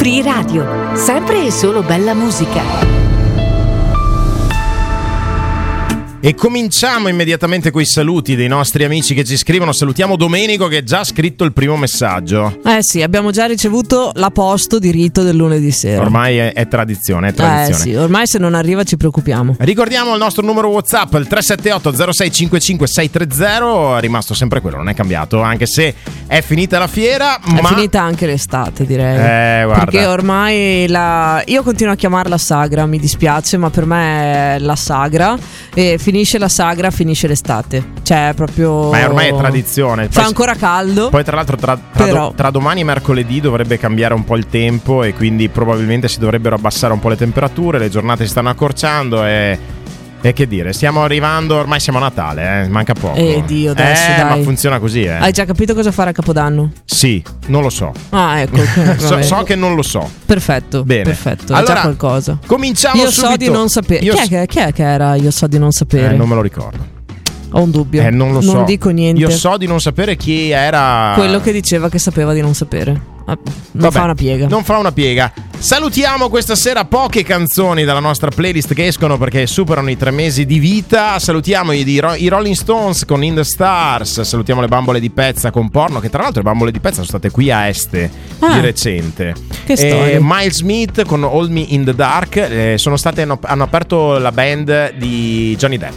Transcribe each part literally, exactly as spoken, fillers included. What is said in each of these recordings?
Free Radio, sempre e solo bella musica. E cominciamo immediatamente con i saluti dei nostri amici che ci scrivono. Salutiamo Domenico che ha già scritto il primo messaggio. Eh sì, abbiamo già ricevuto l'aposto di rito del lunedì sera. Ormai è, è tradizione, è tradizione. Eh sì, ormai se non arriva ci preoccupiamo. Ricordiamo il nostro numero WhatsApp, il tre sette otto zero sei cinque cinque sei tre zero, è rimasto sempre quello, non è cambiato, anche se è finita la fiera. È ma... finita anche l'estate, direi. Eh, guarda. Perché ormai la... io continuo a chiamarla sagra, mi dispiace, ma per me è la sagra. E finisce la sagra, finisce l'estate. Cioè è proprio... Ma ormai è tradizione. Fa poi, ancora caldo. Poi tra l'altro tra, tra, però... do, tra domani e mercoledì dovrebbe cambiare un po' il tempo e quindi probabilmente si dovrebbero abbassare un po' le temperature, le giornate si stanno accorciando e... E che dire, stiamo arrivando, ormai siamo a Natale, eh? Manca poco. Eh Dio, adesso eh, dai. Ma funziona così, eh. Hai già capito cosa fare a Capodanno? Sì, non lo so. Ah, ecco. so, so che non lo so. Perfetto. Bene. Perfetto, è allora, già qualcosa. Cominciamo io subito. so di non sapere. Io Chi, è che, chi è che era io so di non sapere? Eh, non me lo ricordo. Ho un dubbio. Eh, non lo so. Non dico niente. Io so di non sapere chi era. Quello che diceva che sapeva di non sapere. Non Vabbè, fa una piega. Non fa una piega. Salutiamo questa sera poche canzoni dalla nostra playlist che escono perché superano i tre mesi di vita. Salutiamo i, i Rolling Stones con In the Stars. Salutiamo le bambole di Pezza con Porno, che tra l'altro le bambole di Pezza sono state qui a Este ah, di recente. Che storia. Miles Smith con Hold Me in the Dark. Eh, sono state, hanno, hanno aperto la band di Johnny Depp.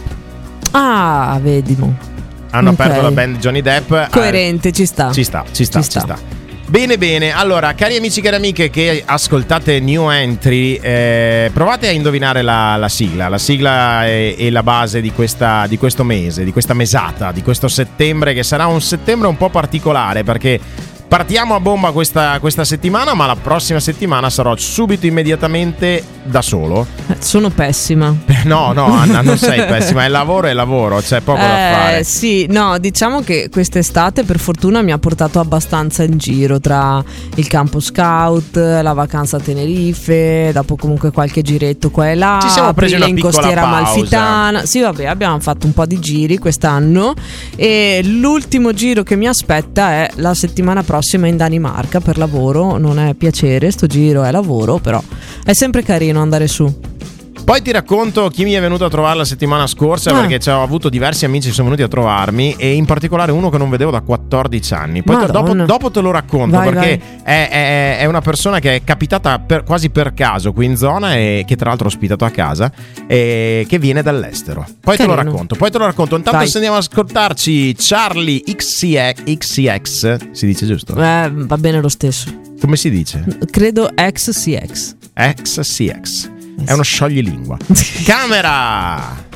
Ah, vedimo. Hanno okay. aperto la band di Johnny Depp. Coerente, eh, ci sta. Ci sta, ci sta, ci, ci sta. sta. Bene bene, allora cari amici e cari amiche che ascoltate New Entry, eh, provate a indovinare la, la sigla, la sigla e, e la base di, questa, di questo mese, di questa mesata, di questo settembre, che sarà un settembre un po' particolare perché partiamo a bomba questa, questa settimana, ma la prossima settimana sarò subito immediatamente da solo. Sono pessima. No, no Anna, non sei pessima, è lavoro e lavoro, c'è poco eh, da fare. Sì, no, diciamo che quest'estate per fortuna mi ha portato abbastanza in giro tra il campo scout, la vacanza a Tenerife, dopo comunque qualche giretto qua e là. Ci siamo presi una in piccola costiera pausa. Amalfitana. Sì, vabbè, abbiamo fatto un po' di giri quest'anno e l'ultimo giro che mi aspetta è la settimana prossima in Danimarca per lavoro. Non è piacere, sto giro è lavoro, però è sempre carino andare su. Poi ti racconto chi mi è venuto a trovare la settimana scorsa, ah. perché ho avuto diversi amici che sono venuti a trovarmi e in particolare uno che non vedevo da quattordici anni. Poi te, dopo, dopo te lo racconto, vai, perché vai. È, è, è una persona che è capitata per, quasi per caso qui in zona e che tra l'altro ho ospitato a casa e che viene dall'estero. Poi Carino. te lo racconto, poi te lo racconto. Intanto se andiamo ad ascoltarci Charlie X C X, si dice giusto? Eh, va bene lo stesso. Come si dice? Credo X C X. X C X. È uno scioglilingua. Camera!